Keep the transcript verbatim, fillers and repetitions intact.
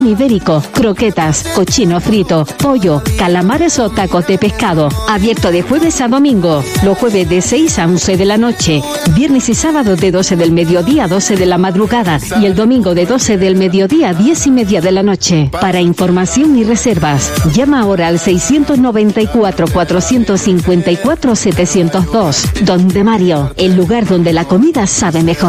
ibérico, croquetas, cochino frito, pollo, calamares o tacos de pescado. Abierto de jueves a domingo. Los jueves de seis a once de la noche. Viernes y sábado de doce del mediodía a doce de la madrugada. Y el domingo de doce del mediodía a diez y media de la noche. Para información y reservas, llama ahora al seiscientos noventa y cuatro, cuatrocientos cincuenta y cuatro, setecientos dos. Don de Mario, el lugar donde la comida sabe mejor.